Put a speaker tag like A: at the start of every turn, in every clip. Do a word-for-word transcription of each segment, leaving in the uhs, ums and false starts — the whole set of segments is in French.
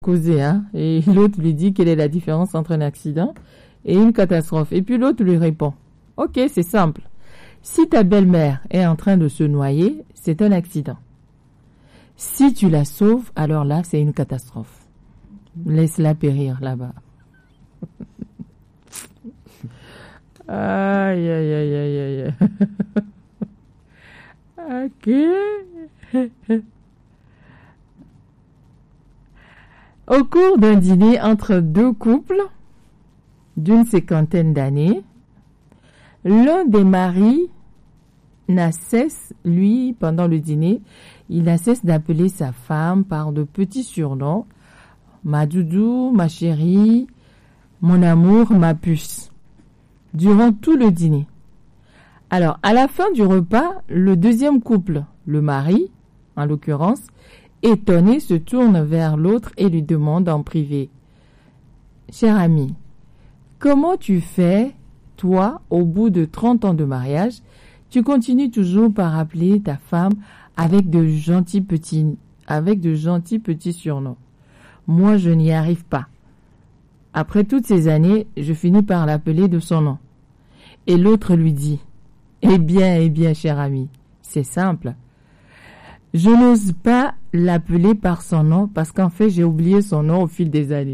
A: causer, hein. Et l'autre lui dit quelle est la différence entre un accident et une catastrophe. Et puis l'autre lui répond, ok, c'est simple. Si ta belle-mère est en train de se noyer, c'est un accident. Si tu la sauves, alors là, c'est une catastrophe. Laisse-la périr là-bas. Aïe, aïe, aïe, aïe, aïe. Ok. Au cours d'un dîner entre deux couples d'une cinquantaine d'années, l'un des maris n'a cesse, lui, pendant le dîner, il n'a cesse d'appeler sa femme par de petits surnoms, ma doudou, ma chérie, mon amour, ma puce, durant tout le dîner. Alors, à la fin du repas, le deuxième couple, le mari, en l'occurrence, étonné, se tourne vers l'autre et lui demande en privé, « Cher ami, comment tu fais, toi, au bout de trente ans de mariage, tu continues toujours par appeler ta femme avec de gentils petits, avec de gentils petits surnoms. Moi, je n'y arrive pas. Après toutes ces années, je finis par l'appeler de son nom. » Et l'autre lui dit, « Eh bien, eh bien, cher ami, c'est simple. Je n'ose pas l'appeler par son nom parce qu'en fait, j'ai oublié son nom au fil des années. »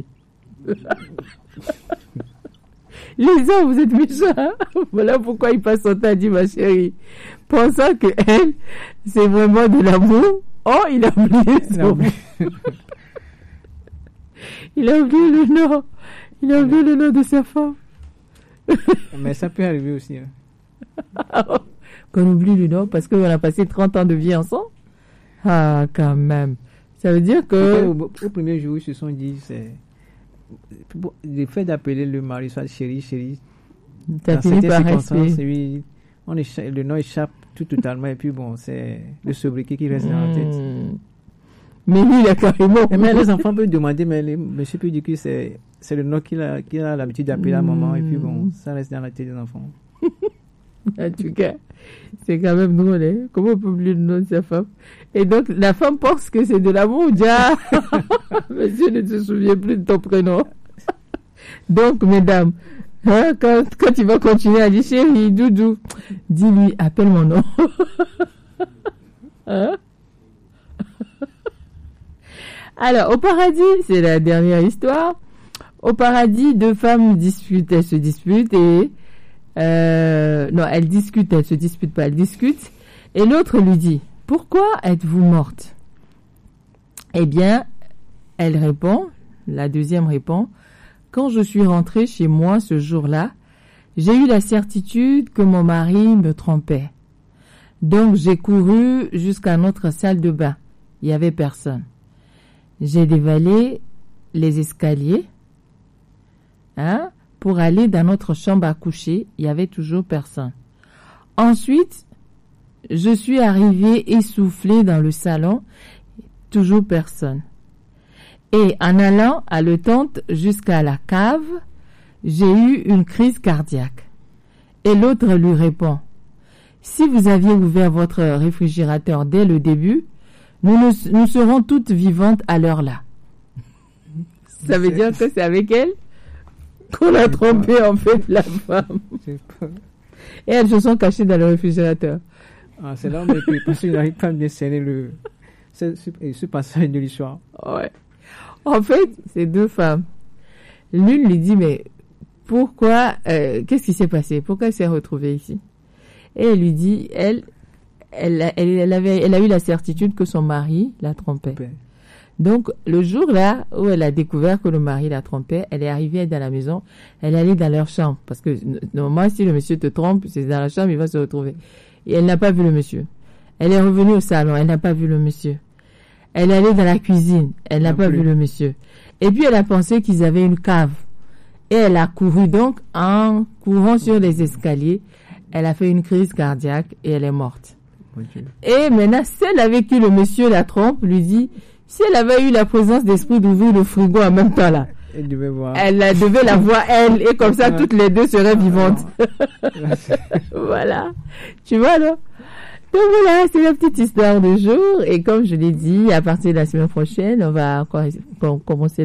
A: Les hommes, vous êtes méchants. Hein? Voilà pourquoi il passe son temps à dire, ma chérie, pensant que elle, c'est vraiment de l'amour. Oh, il a oublié son nom. Il a oublié le nom. Il a oublié le nom de sa femme.
B: Mais ça peut arriver aussi. Hein.
A: Qu'on oublie le nom parce qu'on a passé trente ans de vie ensemble. Ah, quand même. Ça veut dire que...
B: Au, au premier jour, ils se sont dit, c'est... Le fait d'appeler le mari, soit chéri, chéri,
A: dans certaines circonstances,
B: oui, on écha- le nom échappe tout totalement et puis bon, c'est le sobriquet qui reste mmh. dans la tête.
A: Mais lui, il a carrément...
B: Mais les enfants peuvent demander, mais les, monsieur peut dire que c'est, c'est le nom qu'il a, qu'il a l'habitude d'appeler mmh. à un moment et puis bon, ça reste dans la tête des enfants.
A: En tout cas, c'est quand même drôle, hein? Comment on peut oublier le nom de sa femme? Et donc, la femme pense que c'est de l'amour, déjà. Monsieur ne se souvient plus de ton prénom. Donc, mesdames, hein, quand, quand il va continuer à dire, chérie, doudou, dis-lui, appelle mon nom. Hein? Alors, au paradis, c'est la dernière histoire. Au paradis, deux femmes disputent, elles se disputent et Euh, non, elle discute, elle se dispute pas, elle discute. Et l'autre lui dit, pourquoi êtes-vous morte? Eh bien, elle répond, la deuxième répond, quand je suis rentrée chez moi ce jour-là, j'ai eu la certitude que mon mari me trompait. Donc, j'ai couru jusqu'à notre salle de bain. Il y avait personne. J'ai dévalé les escaliers, hein, pour aller dans notre chambre à coucher, il y avait toujours personne. Ensuite, je suis arrivée essoufflée dans le salon, toujours personne. Et en allant haletante jusqu'à la cave, j'ai eu une crise cardiaque. Et l'autre lui répond, si vous aviez ouvert votre réfrigérateur dès le début, nous, nous, nous serons toutes vivantes à l'heure là. Ça veut dire que c'est avec elle qu'on a trompé en fait la femme. Et elles se sont cachées dans le réfrigérateur.
B: Ah, c'est là où on peut, parce qu'il n'arrive pas à bien cerner le, ce, ce, ce passage de l'histoire.
A: Ouais. En fait, c'est deux femmes. L'une lui dit, mais pourquoi, euh, qu'est-ce qui s'est passé? Pourquoi elle s'est retrouvée ici? Et elle lui dit, elle, elle, elle, elle avait, elle a eu la certitude que son mari la trompait. Okay. Donc, le jour-là où elle a découvert que le mari la trompait, elle est arrivée dans la maison, elle est allée dans leur chambre. Parce que, normalement, si le monsieur te trompe, c'est dans la chambre, il va se retrouver. Et elle n'a pas vu le monsieur. Elle est revenue au salon, elle n'a pas vu le monsieur. Elle est allée dans la cuisine, elle n'a pas vu le monsieur. Et puis, elle a pensé qu'ils avaient une cave. Et elle a couru donc, en courant sur les escaliers, elle a fait une crise cardiaque et elle est morte. Okay. Et maintenant, celle avec qui le monsieur la trompe lui dit, si elle avait eu la présence d'esprit d'ouvrir le frigo en même temps là,
B: elle devait voir.
A: Elle devait la voir elle, et comme ça toutes les deux seraient vivantes. Voilà. Tu vois là? Donc voilà, c'est la petite histoire du jour. Et comme je l'ai dit, à partir de la semaine prochaine, on va commencer